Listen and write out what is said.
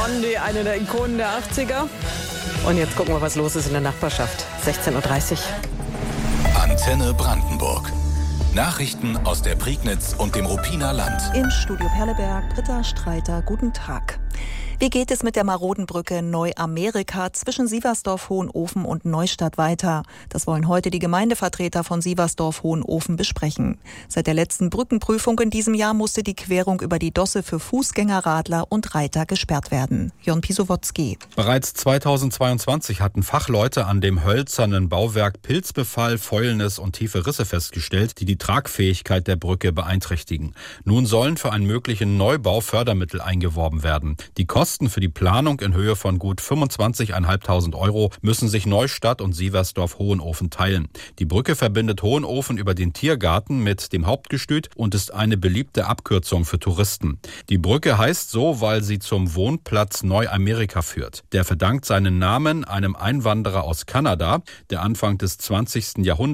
Blondie, eine der Ikonen der 80er. Und jetzt gucken wir, was los ist in der Nachbarschaft. 16:30 Uhr. Antenne Brandenburg. Nachrichten aus der Prignitz und dem Ruppiner Land. Im Studio Perleberg, Britta Streiter, guten Tag. Wie geht es mit der maroden Brücke Neuamerika zwischen Sieversdorf-Hohenofen und Neustadt weiter? Das wollen heute die Gemeindevertreter von Sieversdorf-Hohenofen besprechen. Seit der letzten Brückenprüfung in diesem Jahr musste die Querung über die Dosse für Fußgänger, Radler und Reiter gesperrt werden. Jon Pisowotzki. Bereits 2022 hatten Fachleute an dem hölzernen Bauwerk Pilzbefall, Fäulnis und tiefe Risse festgestellt, die Tragfähigkeit der Brücke beeinträchtigen. Nun sollen für einen möglichen Neubau Fördermittel eingeworben werden. Die Kosten für die Planung in Höhe von gut 25.500 € müssen sich Neustadt und Sieversdorf-Hohenofen teilen. Die Brücke verbindet Hohenofen über den Tiergarten mit dem Hauptgestüt und ist eine beliebte Abkürzung für Touristen. Die Brücke heißt so, weil sie zum Wohnplatz Neuamerika führt. Der verdankt seinen Namen einem Einwanderer aus Kanada, der Anfang des 20. Jahrhunderts